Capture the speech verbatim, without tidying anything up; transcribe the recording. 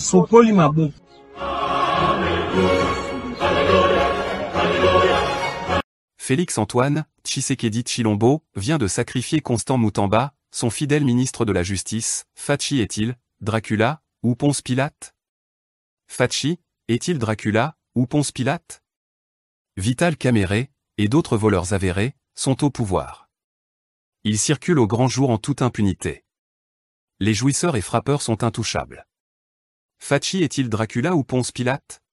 Sopoli Mabo. Félix-Antoine Tshisekedi Tshilombo vient de sacrifier Constant Moutamba, son fidèle ministre de la Justice. Fachi est-il Dracula ou Ponce Pilate? Fachi est-il Dracula ou Ponce Pilate? Vital Kamerhe et d'autres voleurs avérés sont au pouvoir. Ils circulent au grand jour en toute impunité. Les jouisseurs et frappeurs sont intouchables. Fachi est-il Dracula ou Ponce Pilate?